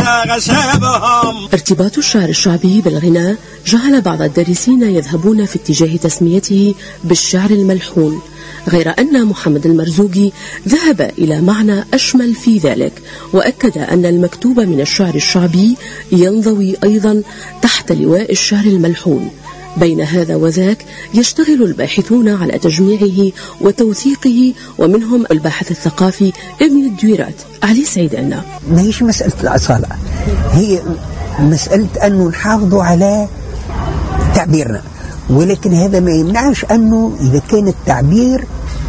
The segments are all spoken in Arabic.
ارتباط الشعر الشعبي بالغناء جعل بعض الدارسين يذهبون في اتجاه تسميته بالشعر الملحون، غير أن محمد المرزوقي ذهب إلى معنى أشمل في ذلك، وأكد أن المكتوب من الشعر الشعبي ينضوي أيضا تحت لواء الشعر الملحون. بين هذا وذاك يشتغل الباحثون على تجميعه وتوثيقه، ومنهم الباحث الثقافي ابن الدويرات علي سعيد عنا. ما هيش مسألة الأصالة، هي مسألة أنه نحافظوا على تعبيرنا، ولكن هذا ما يمنعش أنه إذا كان التعبير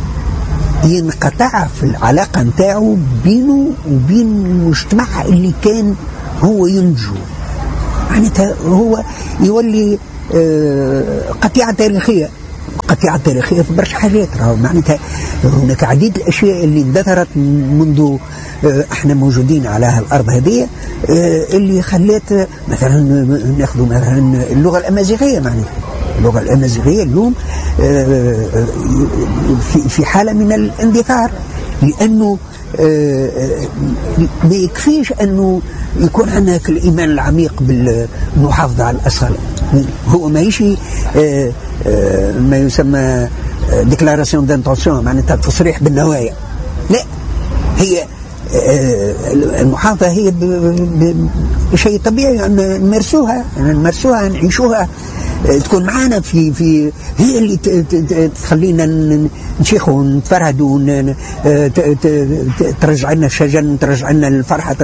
ينقطع في العلاقة نتاعو بينه وبين المجتمع اللي كان هو ينجو، معناتها هو يولي قطيعة تاريخية في برشا حاجات. معناتها هناك عديد الأشياء اللي اندثرت منذ احنا موجودين على الأرض هذه، اللي خلت مثلا ناخذ مثلا اللغة الأمازيغية. معناتها اللغة الأمازيغية اليوم في حالة من الاندثار، لأنه ما يكفيش أنه يكون عندنا الإيمان العميق بالمحافظة على الأصالة. هو ما يشي ما يسمى ديكلاراسيون دانتونسيون، معناتها تصريح بالنوايا، لا، هي المحافظة هي شيء طبيعي أن نمارسوها نعيشوها، تكون معنا في هي اللي تخلينا نشيخوا ونتفرهدوا، ترجع لنا الشجن، ترجع لنا الفرحة.